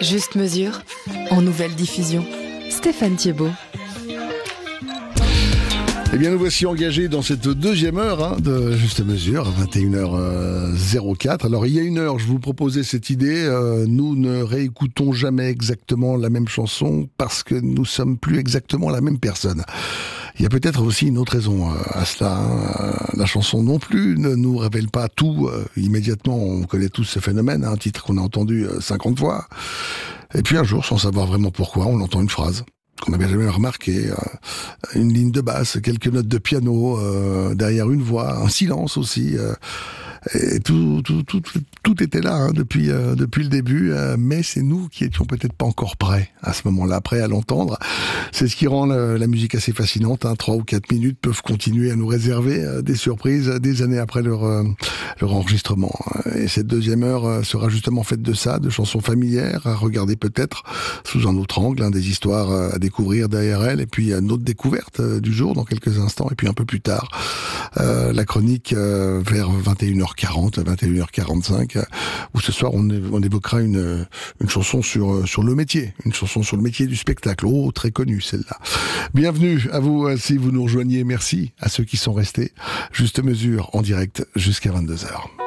Juste mesure, en nouvelle diffusion. Stéphane Thiebaud. Eh bien, nous voici engagés dans cette deuxième heure de Juste Mesure, à 21h04. Alors, il y a une heure, je vous proposais cette idée. Nous ne réécoutons jamais exactement la même chanson parce que nous sommes plus exactement la même personne. Il y a peut-être aussi une autre raison à cela. La chanson non plus ne nous révèle pas tout immédiatement. On connaît tous ce phénomène, un titre qu'on a entendu 50 fois. Et puis un jour, sans savoir vraiment pourquoi, on entend une phrase qu'on n'avait jamais remarqué, une ligne de basse, quelques notes de piano, derrière une voix, un silence aussi. Et tout était là depuis le début, mais c'est nous qui étions peut-être pas encore prêts à ce moment-là, prêts à l'entendre. C'est ce qui rend la musique assez fascinante. 3 ou 4 minutes peuvent continuer à nous réserver des surprises des années après leur enregistrement. Et cette deuxième heure sera justement faite de ça, de chansons familières à regarder peut-être sous un autre angle, des histoires à découvrir derrière elles, et puis notre découverte du jour dans quelques instants, et puis un peu plus tard la chronique vers 21h40, 21h45, où ce soir on évoquera une chanson sur le métier, une chanson sur le métier du spectacle. Oh, très connue celle-là. Bienvenue à vous si vous nous rejoignez. Merci à ceux qui sont restés. Juste mesure en direct jusqu'à 22h.